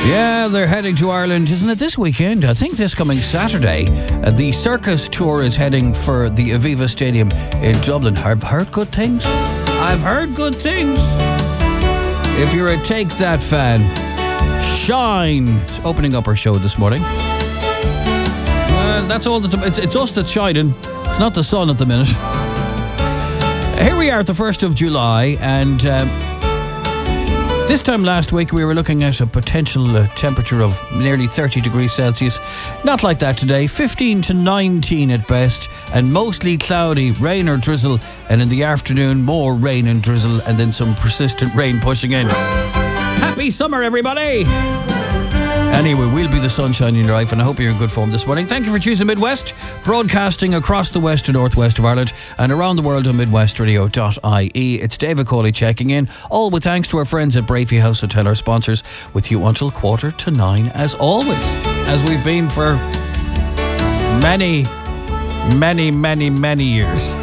Yeah, they're heading to Ireland, isn't it, this weekend? I think this coming Saturday. The Circus Tour is heading for the Aviva Stadium in Dublin. I've heard good things. I've heard good things. If you're a Take That fan, Shine is opening up our show this morning. That's all. It's us that's shining. It's not the sun at the minute. Here we are at the 1st of July, and this time last week we were looking at a potential temperature of nearly 30 degrees Celsius. Not like that today, 15 to 19 at best, and mostly cloudy, rain or drizzle, and in the afternoon more rain and drizzle, and then some persistent rain pushing in. Happy summer, everybody! Anyway, we'll be the sunshine in your life, and I hope you're in good form this morning. Thank you for choosing Midwest, broadcasting across the west and northwest of Ireland and around the world on midwestradio.ie. It's David Cawley checking in, all with thanks to our friends at Brafey House Hotel, our sponsors, with you until 8:45 as always, as we've been for many years.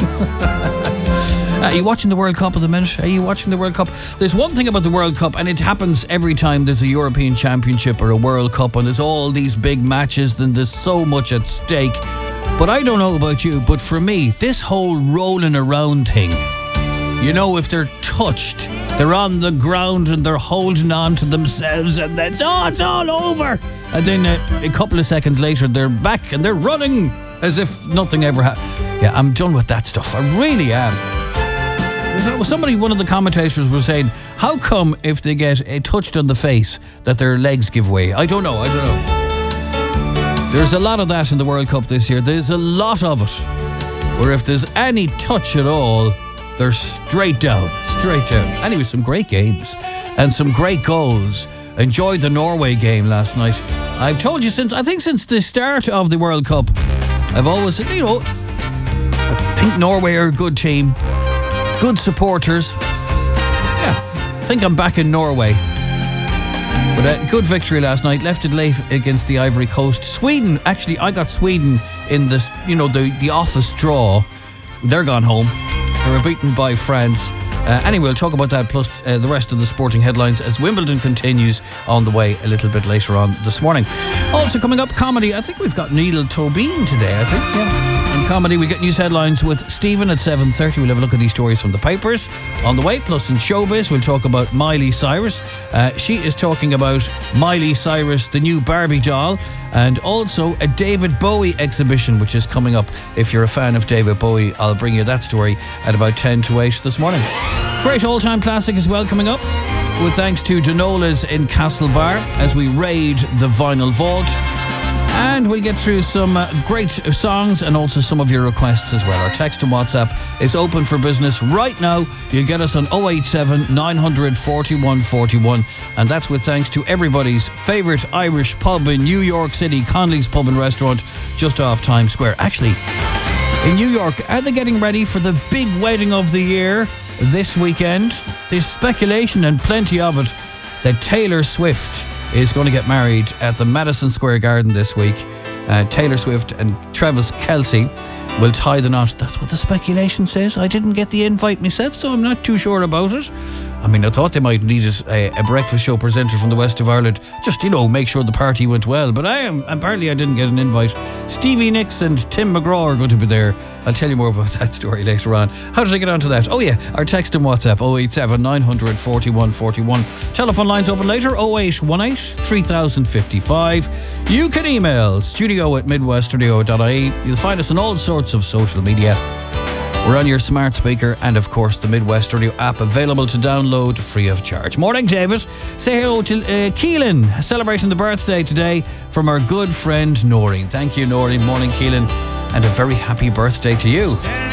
Are you watching the World Cup at the minute? Are you watching the World Cup? There's one thing about the World Cup, and it happens every time there's a European Championship or a World Cup, and there's all these big matches, then there's so much at stake. But I don't know about you, but for me, this whole rolling around thing, you know, if they're touched, they're on the ground and they're holding on to themselves, and it's all over. And then a couple of seconds later, they're back and they're running as if nothing ever happened. Yeah, I'm done with that stuff. I really am. One of the commentators was saying, how come if they get touched on the face that their legs give way? I don't know. There's a lot of that in the World Cup this year. There's a lot of it where if there's any touch at all, they're straight down. Anyway, some great games and some great goals. Enjoyed the Norway game last night. I've told you since the start of the World Cup, I've always said, I think Norway are a good team. Good supporters. Yeah, I think I'm back in Norway. But a good victory last night. Left it late against the Ivory Coast. Sweden, actually, I got Sweden in this, the office draw. They're gone home. They were beaten by France. Anyway, we'll talk about that plus the rest of the sporting headlines as Wimbledon continues on the way a little bit later on this morning. Also coming up, comedy. I think we've got Neil Tobin today, yeah. In comedy, we get news headlines with Stephen at 7:30. We'll have a look at these stories from the papers on the way. Plus in showbiz, we'll talk about Miley Cyrus. She is talking about Miley Cyrus, the new Barbie doll, and also a David Bowie exhibition, which is coming up. If you're a fan of David Bowie, I'll bring you that story at about 10 to 8 this morning. Great all-time classic as well coming up, with thanks to Donola's in Castlebar as we raid the vinyl vault. And we'll get through some great songs and also some of your requests as well. Our text and WhatsApp is open for business right now. You get us on 087 900 4141, and that's with thanks to everybody's favourite Irish pub in New York City, Conley's Pub and Restaurant, just off Times Square. Actually, in New York, are they getting ready for the big wedding of the year this weekend? There's speculation, and plenty of it, that Taylor Swift is going to get married at the Madison Square Garden this week. Taylor Swift and Travis Kelce will tie the knot. That's what the speculation says. I didn't get the invite myself, so I'm not too sure about it. I mean, I thought they might need a breakfast show presenter from the west of Ireland, just, make sure the party went well. But apparently I didn't get an invite. Stevie Nicks and Tim McGraw are going to be there. I'll tell you more about that story later on. How did I get onto that? Oh yeah, our text and WhatsApp 087 900 4141. Telephone lines open later 0818 3055. You can email studio@midwestradio.ie. You'll find us on all sorts of social media. We're on your smart speaker and, of course, the Midwest Radio app available to download free of charge. Morning, David. Say hello to Keelan, celebrating the birthday today from our good friend Noreen. Thank you, Noreen. Morning, Keelan. And a very happy birthday to you.